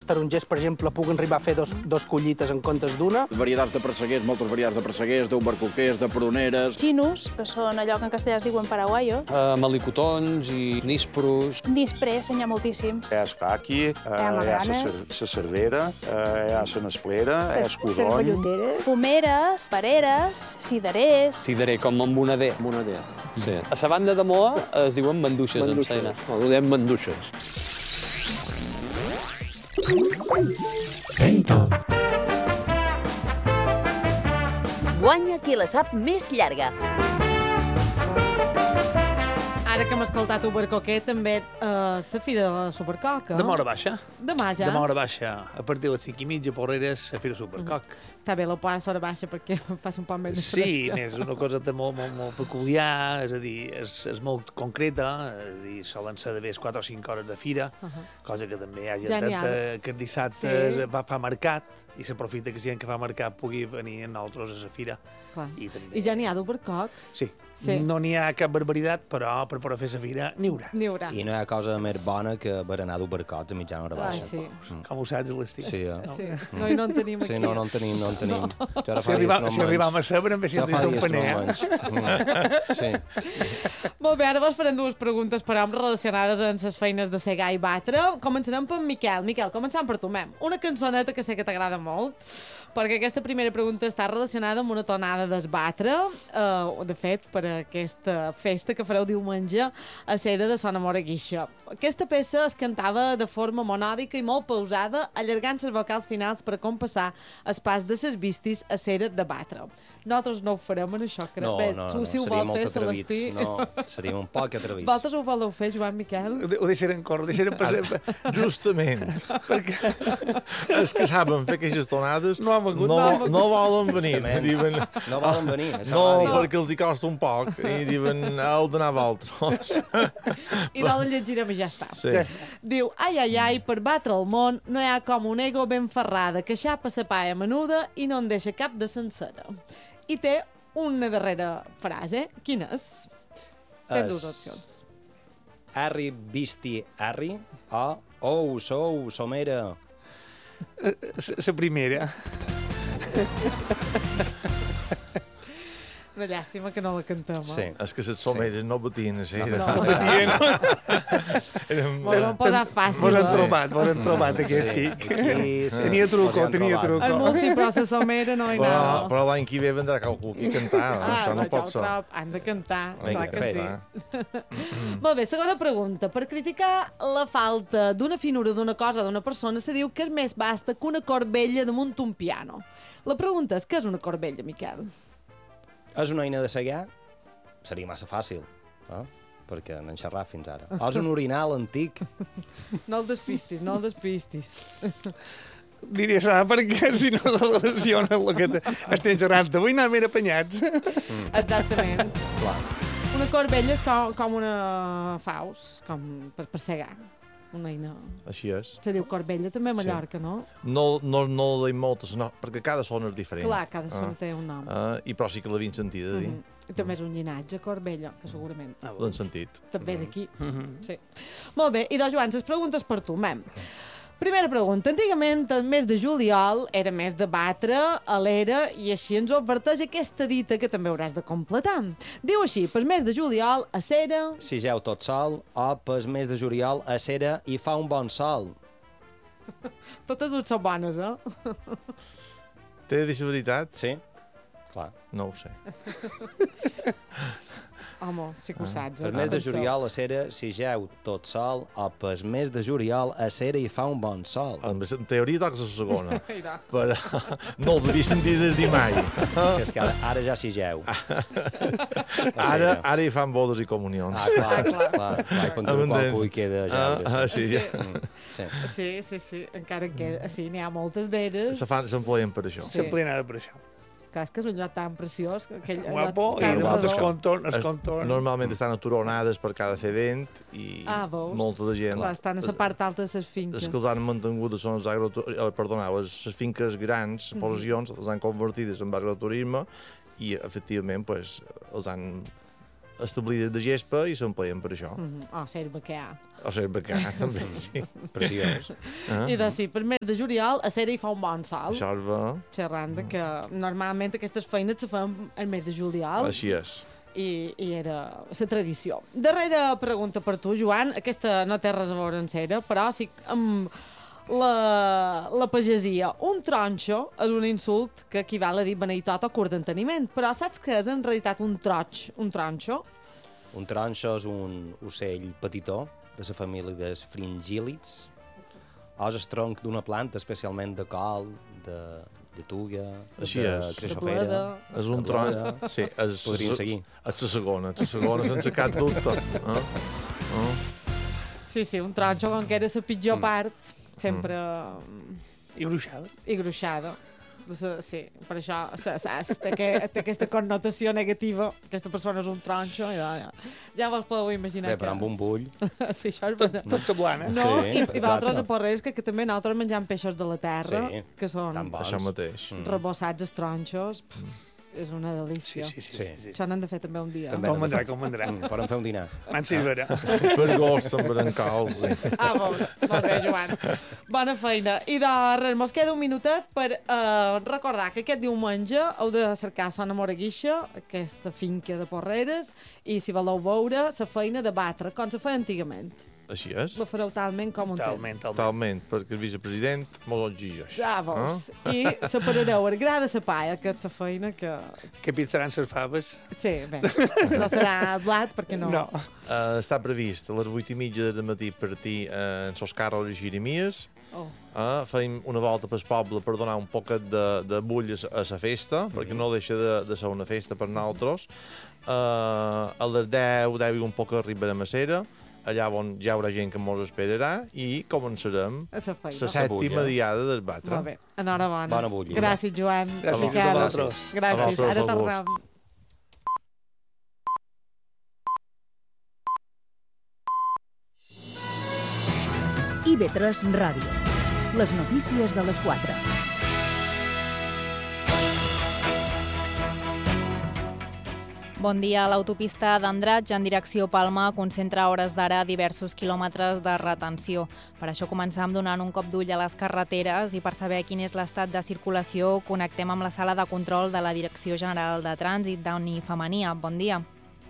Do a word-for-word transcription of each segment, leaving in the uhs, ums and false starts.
tarongers, per exemple, puguen arribar a fer dos, dos collites en comptes d'una. Varietats de presseguers, moltes varietats de presseguers, d'ubercoquers, de pruneres. Chinos, que són allò que en castellà es diuen paraguaios. Uh, melicotons i nísperos. Nispres, n'hi ha moltíssims. Hi ha escaqui, uh, hi ha la cervera, uh, hi ha la nesplera, hi ha escudony. Pomeres, pereres, ciderers... Ciderer, com amb una D. Amb una D. Sí. A la banda de Moa es diuen manduixes, en cena. Ho diem manduixes. Guanya qui la sap més llarga. Ara que hem escoltat Ubercoquer, també eh, la Fira de la Supercoca. Demà hora baixa. Demà ja? Demà hora baixa. A partir de les cinc i mitja, Porreres, la Fira Supercoc. Mm. Està bé, la posa hora baixa perquè passa un poc més de Sí, fresca. és una cosa molt, molt, molt peculiar, és a dir, és, és molt concreta, és a dir, solen ser de més quatre o cinc hores de fira, uh -huh. cosa que també hi ha gent Genial. que dissabte Sí. va fa mercat i s'aprofita que gent que fa mercat pugui venir amb nosaltres a la fira. Clar. I, també... I ja n'hi ha d'Ubercocs? Sí. Sí. No n'hi ha cap barbaritat, però per poder fer la fira n'hi haurà. N'hi haurà. I no hi ha cosa més bona que berenar d'Ubercots a mitjana hora baixa. Ai, sí. Mm. Com ho saps, l'estiu? Sí, eh? Sí. No, i no en tenim aquí. Sí, no, no en tenim, no en tenim. No. Si, arriba, si arribam a saber, em ve si ja hem dit un paner. Mm. Sí. Molt bé, ara vos farem dues preguntes per homes relacionades amb les feines de segar i batre. Començarem per Miquel. Miquel, començant per tu, mem. Una cançoneta que sé que t'agrada molt, perquè aquesta primera pregunta està relacionada amb una tonada d'esbatre, eh, de fet, per aquesta festa que fareu diumenge a Cera de Son Amor a Guixa. Aquesta peça es cantava de forma monòdica i molt pausada, allargant les vocals finals per compassar el pas de ses vistis a Cera de batre. Nosaltres no ho farem en això, crec. No, Bé, no, tu, no, si ho seríem vol molt fer, atrevits. Celestí. No, seríem un poc atrevits. Vosaltres ho voleu fer, Joan Miquel? Ho, ho deixarem córrer, ho deixarem passar. Justament. Perquè... Els que saben fer aquestes tonades no, no, no, no volen venir. Diuen, no volen venir. No, no, perquè els hi costa un poc i diuen, heu d'anar a vosaltres. I no la llegirem i ja està. Sí. Diu, ai, ai, ai, per batre el món no hi ha com un ego ben ferrada que xapa sa paia menuda i no en deixa cap de sencera. I té una darrera frase. Quina és? Té dues opcions. Arri, visti, arri, o, ou, sou, somera. La primera. Una llàstima que no la cantem. Sí. És que les someres no batien, sí. No, no batien. Mos ho hem posat fàcil. Mos hem trobat, mos hem trobat aquest tic. Tenia truco, tenia truco. El molt sí, però la somera no hi anava. Però l'any que ve vendrà qualcú aquí a cantar. Això no pot ser. Han de cantar, clar que sí. Molt bé, segona pregunta. Per criticar la falta d'una finura d'una cosa d'una persona se diu que és més basta que una corbella damunt un piano. La pregunta és, què és una corbella, Miquel? És una eina de segar? Seria massa fàcil, no? Perquè n'han xerrat fins ara. O és un orinal antic? No el despistis, no el despistis. Diria ça, perquè si no se relaciona amb el que estem xerrant avui, anàvem ben apanyats. Mm. Exactament. Clar. Una corbella és com, com una faus, com per, per segar. Una eina... Així és. Se diu corbella també a Mallorca, sí. No? No, no, no la dic moltes, no, perquè cada zona és diferent. Clar, cada zona ah. té un nom. Uh, I però sí que l'havien sentit a dir. Mm -hmm. I també és un llinatge, corbella, que segurament... Ah, l'han sentit. També d'aquí. Mm -hmm. Sí. Molt bé, i doncs, Joan, les preguntes per tu, mem. Primera pregunta. Antigament, el mes de juliol era mes de batre a l'era i així ens ho adverteix aquesta dita que també hauràs de completar. Diu així, pel mes de juliol, a Cera... Si geu tot sol, o pel mes de juliol, a Cera i fa un bon sol. Totes dues són bones, eh? T'he de dir la veritat? Sí, clar. No ho sé. Home, sí que ho saps. Per mes de juliol a Cera si geu tot sol o per mes de juliol a Cera hi fa un bon sol. En teoria toca la segona, però no els havia sentit des de mai. Que és que ara, ara ja si geu. Ara, ara hi fan bodes i comunions. Ah, clar, clar. clar, clar i contra qualcú hi queda ja. Ah, sí, ja. Sí, sí, sí, sí, encara en queda. Sí, n'hi ha moltes d'eres. S'empleen per això. S'empleen ara per això. Clar, és que és un lloc tan preciós. Aquell, guapo, i de moltes contorn, es contorn. Normalment estan aturonades per cada fer vent i ah, molta de gent... Clar, estan a la part alta de les finques. Els que els han mantingut són els agroturisme, perdoneu, les finques grans, Mhm. possessions, les han convertides en agroturisme i, efectivament, pues, els han establides de gespa i s'empleen per això. Mm -hmm. Oh, ser bacà. O ser bacà, també, sí. Preciós. Ah. I de sí, primer de juliol a Cera hi fa un bon sol. Això és bo. Xerrant de que normalment aquestes feines se fan al mes de juliol. Així és. I, i era la tradició. Darrera pregunta per tu, Joan. Aquesta no té res a veure amb cera, però sí amb la, la pagesia. Un tronxo és un insult que equival a dir beneïtot o curt d'enteniment, però saps què és en realitat un troig, un tronxo? Un tronxo és un ocell petitó de la família dels fringílids. És el tronc d'una planta, especialment de col, de lletuga, Així de és. creixofera. És un tronc. Sí, és, Podríem seguir. És la segona, és la segona, sense cap dubte. Eh? Oh. Sí, sí, un tronxo, com que era la pitjor Mm. part, sempre... I gruixada. I gruixada. Sí, per això saps, té, que, té aquesta connotació negativa. Aquesta persona és un tronxo. I ja, ja vos podeu imaginar. Bé, però amb un bull. Sí, això és Tot, bona. tot semblant, eh? No, Sí, i, i vosaltres exacte. a Porreres que, que també nosaltres menjam peixos de la terra, Sí, que són tan bons. Això mateix. Mm. rebossats els tronxos. Pff, és una Sí, delícia. sí, sí. Sí. sí, sí. Això n'hem de fer també un dia. També. Com vendrà, com vendrà. Mm, podem fer un dinar. Me'n servirà. Per gos, amb brancals. Sí. Ah, vols. Molt bé, Joan. Bona feina. I de res, mos queda un minutet per eh, recordar que aquest diumenge heu de cercar Sona Moraguixa, aquesta finca de Porreres, i si voleu veure la feina de batre, com se feia antigament. Així és. La fareu talment com un Talment, temps. talment. Totalment, perquè el vicepresident molt exigeix. Ah, vols. I separareu el gra de la palla, que és la feina que... Que pitjaran ses faves? Sí, bé, no serà blat perquè no... No. Uh, està previst a les vuit i mitja del matí partir uh, en Sos Carles i Jeremies. Oh. Uh, feim una volta pel poble per donar un poquet de, de bull a la festa, mm -hmm. perquè no deixa de, de ser una festa per nosaltres. Uh, a les deu, deu i un poc arribarem a Cera, allà on ja hi haurà gent que mos esperarà i començarem A la feina. la sèptima diada del batre. Molt bé, enhorabona. Bona bulla. Gràcies, Joan. Gràcies Miquel. a vosaltres. Gràcies. A vosaltres, Ara a tornem. I V tres Ràdio. Les notícies de les quatre. Bon dia. L'autopista d'Andratx en direcció Palma concentra a hores d'ara diversos quilòmetres de retenció. Per això començam donant un cop d'ull a les carreteres i per saber quin és l'estat de circulació connectem amb la sala de control de la Direcció General de Trànsit, Dani Femenia. Bon dia.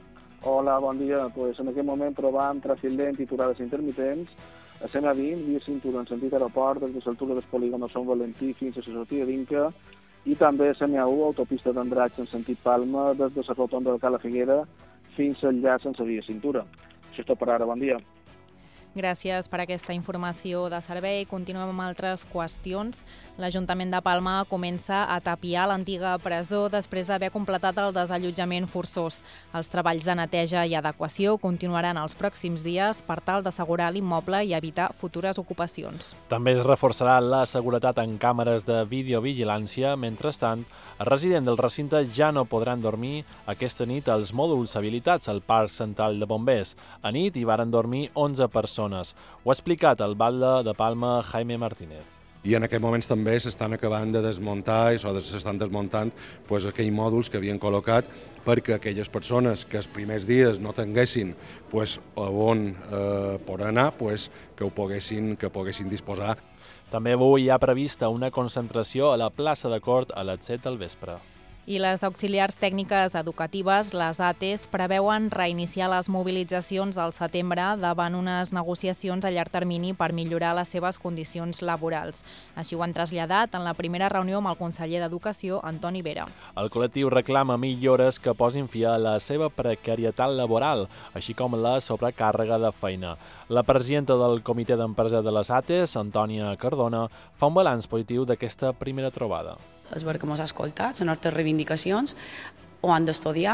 Hola, bon dia. Pues en aquest moment trobam tràfic lent i aturades intermitents a C M vint, via cintura en sentit aeroport, des de l'altura del polígon de Sant Valentí fins a la sortida d'Inca, i també C M u, autopista d'Andratx en sentit Palma, des de la rotonda de Cala Figuera fins al llaç sense via cintura. Això és tot per ara, bon dia. Gràcies per aquesta informació de servei. Continuem amb altres qüestions. L'Ajuntament de Palma comença a tapiar l'antiga presó després d'haver completat el desallotjament forçós. Els treballs de neteja i adequació continuaran els pròxims dies per tal d'assegurar l'immoble i evitar futures ocupacions. També es reforçarà la seguretat en càmeres de videovigilància. Mentrestant, els residents del recinte ja no podran dormir aquesta nit als mòduls habilitats al Parc Central de Bombers. A nit hi varen dormir onze persones. Ho ha explicat el batlle de Palma, Jaime Martínez. I en aquests moments també s'estan acabant de desmuntar i s'estan desmuntant pues, aquells mòduls que havien col·locat perquè aquelles persones que els primers dies no tinguessin pues, on eh, poder anar, pues, que ho poguessin, que poguessin disposar. També avui hi ha prevista una concentració a la plaça de Cort a les set del vespre. I les auxiliars tècniques educatives, les A T E S, preveuen reiniciar les mobilitzacions al setembre davant unes negociacions a llarg termini per millorar les seves condicions laborals. Així ho han traslladat en la primera reunió amb el conseller d'Educació, Antoni Vera. El col·lectiu reclama millores que posin fi a la seva precarietat laboral, així com la sobrecàrrega de feina. La presidenta del Comitè d'Empresa de les A T E S, Antònia Cardona, fa un balanç positiu d'aquesta primera trobada. És veure que ens ha escoltat, les nostres reivindicacions, ho han d'estudiar.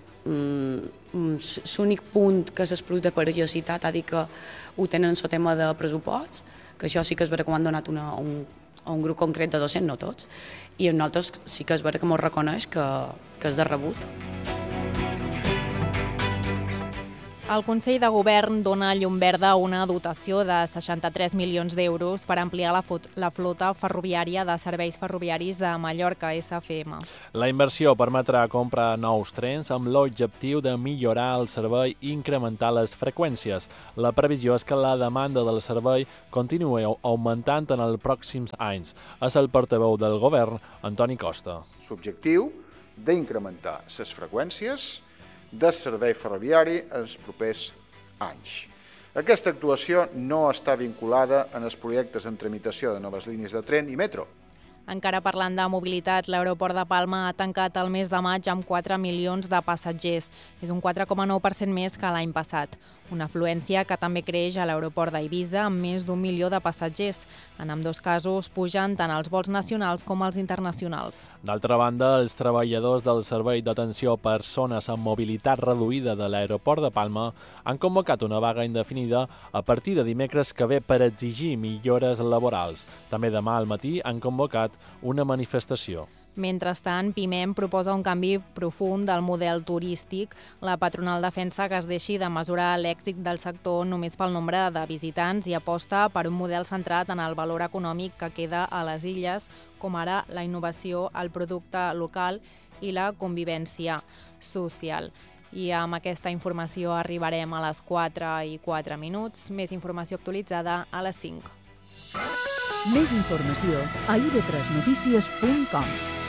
L'únic punt que s'explica de perillositat ha dit que ho tenen en el tema de pressupost, que això sí que és veure que ho han donat una, un, a un grup concret de docents, no tots, i a nosaltres sí que és veure que ens reconeix que, que és de rebut. El Consell de Govern dona llum verda a una dotació de seixanta-tres milions d'euros per ampliar la, la flota ferroviària de serveis ferroviaris de Mallorca, S F M. La inversió permetrà comprar nous trens amb l'objectiu de millorar el servei i incrementar les freqüències. La previsió és que la demanda del servei continuï augmentant en els pròxims anys. És el portaveu del govern, Antoni Costa. L'objectiu d'incrementar les freqüències del servei ferroviari en els propers anys. Aquesta actuació no està vinculada en els projectes en tramitació de noves línies de tren i metro. Encara parlant de mobilitat, l'aeroport de Palma ha tancat el mes de maig amb quatre milions de passatgers. És un quatre coma nou per cent més que l'any passat. Una afluència que també creix a l'aeroport d'Eivissa amb més d'un milió de passatgers. En ambdós casos pugen tant els vols nacionals com els internacionals. D'altra banda, els treballadors del Servei d'Atenció a Persones amb Mobilitat Reduïda de l'aeroport de Palma han convocat una vaga indefinida a partir de dimecres que ve per exigir millores laborals. També demà al matí han convocat una manifestació. Mentrestant, Pimem proposa un canvi profund del model turístic. La patronal defensa que es deixi de mesurar l'èxit del sector només pel nombre de visitants i aposta per un model centrat en el valor econòmic que queda a les illes, com ara la innovació, el producte local i la convivència social. I amb aquesta informació arribarem a les quatre i quatre minuts. Més informació actualitzada a les cinc. Més informació a i ve tres notícies punt com.